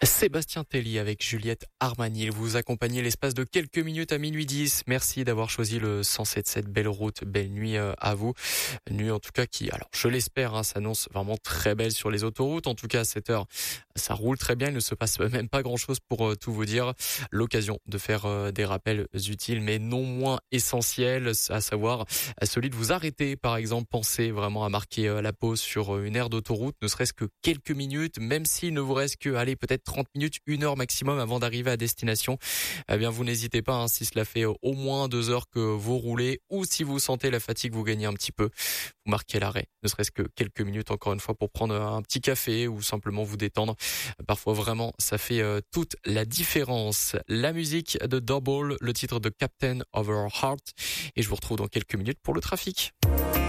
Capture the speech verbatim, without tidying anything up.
Sébastien Tellier avec Juliette Armani. Il vous accompagnez l'espace de quelques minutes à minuit dix. Merci d'avoir choisi le cent sept virgule sept. Belle route, belle nuit à vous. Nuit en tout cas qui, alors je l'espère, hein, s'annonce vraiment très belle sur les autoroutes. En tout cas à cette heure, ça roule très bien. Il ne se passe même pas grand chose pour euh, tout vous dire. L'occasion de faire euh, des rappels utiles mais non moins essentiels, à savoir celui de vous arrêter par exemple. Pensez vraiment à marquer euh, la pause sur une aire d'autoroute, ne serait-ce que quelques minutes, même s'il ne vous reste que, allez, peut-être trente minutes, une heure maximum avant d'arriver à destination. Eh bien, vous n'hésitez pas, hein, si cela fait au moins deux heures que vous roulez ou si vous sentez la fatigue, vous gagnez un petit peu. Vous marquez l'arrêt, ne serait-ce que quelques minutes encore une fois pour prendre un petit café ou simplement vous détendre. Parfois vraiment, ça fait euh, toute la différence. La musique de Double, le titre de Captain of Our Heart. Et je vous retrouve dans quelques minutes pour le trafic.